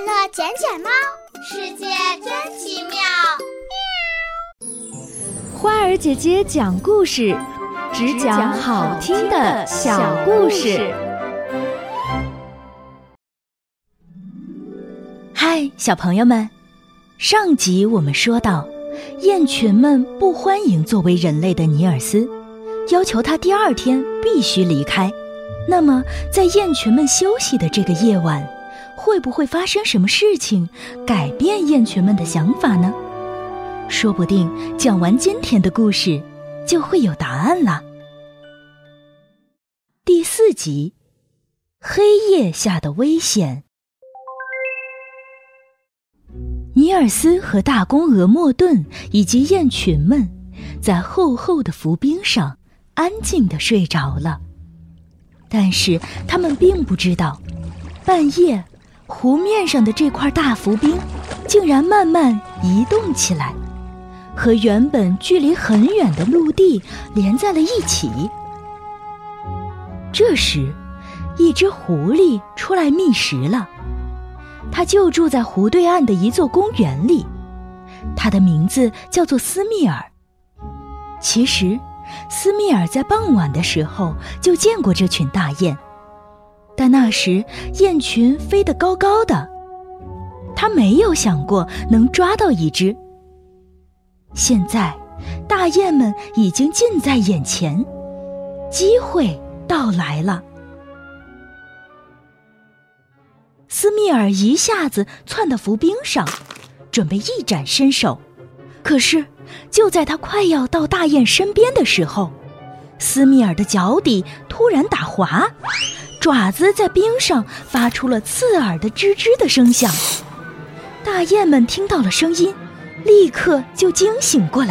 乐捡捡猫，世界真奇妙。 花儿姐姐讲故事，只讲好听的小故事。 嗨，小朋友们，上集我们说到，雁群们不欢迎作为人类的尼尔斯，要求他第二天必须离开。那么在雁群们休息的这个夜晚，会不会发生什么事情改变雁群们的想法呢？说不定讲完今天的故事就会有答案了。第4集，黑夜下的危险。尼尔斯和大公鹅莫顿以及雁群们在厚厚的浮冰上安静地睡着了，但是他们并不知道，半夜湖面上的这块大浮冰竟然慢慢移动起来，和原本距离很远的陆地连在了一起。这时，一只狐狸出来觅食了，它就住在湖对岸的一座公园里，它的名字叫做斯密尔。其实斯密尔在傍晚的时候就见过这群大雁，但那时雁群飞得高高的，他没有想过能抓到一只。现在大雁们已经近在眼前，机会到来了。斯密尔一下子窜到浮冰上，准备一展身手。可是就在他快要到大雁身边的时候，斯密尔的脚底突然打滑，爪子在冰上发出了刺耳的吱吱的声响。大雁们听到了声音，立刻就惊醒过来。